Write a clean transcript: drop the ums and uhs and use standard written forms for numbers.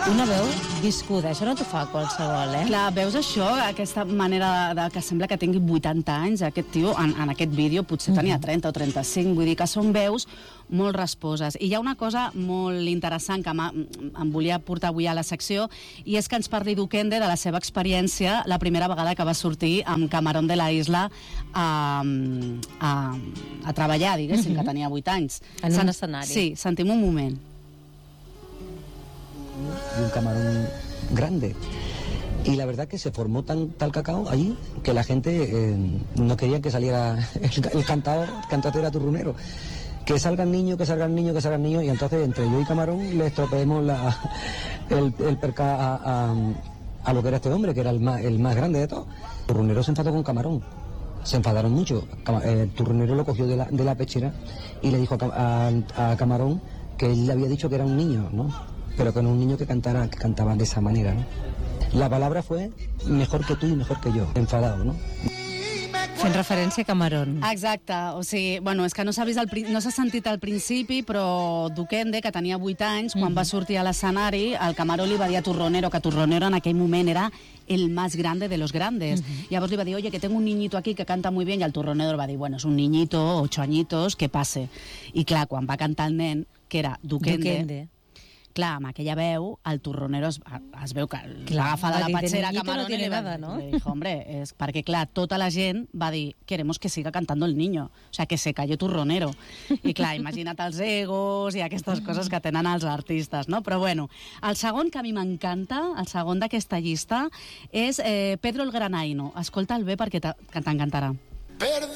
Una veu viscuda, això no t'ho fa qualsevol, eh? Clar, veus això, aquesta manera que sembla que tingui 80 anys, aquest tio, en aquest vídeo potser tenia 30 o 35, vull dir que són veus molt resposes. I hi ha una cosa molt interessant que em volia portar avui a la secció, i és que ens parli Duquende de la seva experiència la primera vegada que va sortir amb Camarón de la Isla a treballar, diguéssim, que tenia 8 anys. En un escenari. Sí, sentim un moment. Y un camarón grande. Y la verdad que se formó tal cacao allí que la gente no quería que saliera el cantante era turrunero. Que salga el niño, que salga el niño, que salga el niño. Y entonces entre yo y Camarón le estropeemos el perca a lo que era este hombre, que era el más grande de todos. El turrunero se enfadó con Camarón. Se enfadaron mucho. El turrunero lo cogió de la pechera y le dijo a Camarón que él le había dicho que era un niño, ¿no? Pero que no un niño que cantaba de esa manera, ¿no? La palabra fue mejor que tú y mejor que yo, enfadado, ¿no? Fent referència a Camarón. Exacte, o sigui, bueno, és que no s'ha sentit al principi, però Duquende, que tenia 8 anys, quan va sortir a l'escenari, el Camarón li va dir a Turronero que Turronero en aquell moment era el más grande de los grandes. Llavors li va dir, oye, que tengo un niñito aquí que canta muy bien, y el Turronero va dir, bueno, es un niñito, 8 añitos, que pase. I clar, quan va cantar el nen, que era Duquende. Clar, amb aquella veu, el Turronero es veu que va agafar de la patxera a Camarón no i li dijo, hombre, perquè clar, tota la gent va dir, queremos que siga cantando el niño, o sea, que se calle Turronero. I clar, imagina't els egos i aquestes coses que tenen els artistes, no? Però bueno, el segon que a mi m'encanta, el segon d'aquesta llista, és Pedro el Granaino. Escolta'l bé perquè t'encantarà.